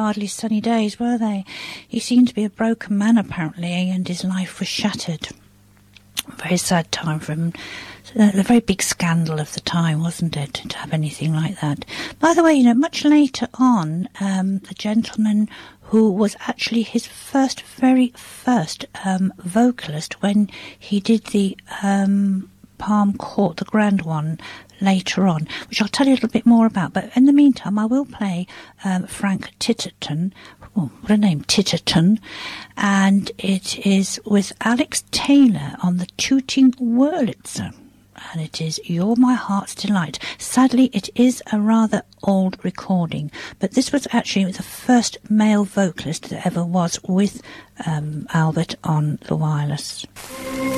hardly sunny days, were they? He seemed to be a broken man, apparently, and his life was shattered. Very sad time for him. A very big scandal of the time, wasn't it, to have anything like that? By the way, much later on, the gentleman who was actually his very first vocalist when he did the Palm Court, the grand one, later on, which I'll tell you a little bit more about. But in the meantime, I will play Frank Titterton. Oh, what a name, Titterton. And it is with Alex Taylor on the Tooting Wurlitzer. And it is You're My Heart's Delight. Sadly, it is a rather old recording, but this was actually the first male vocalist that ever was with Albert on the wireless.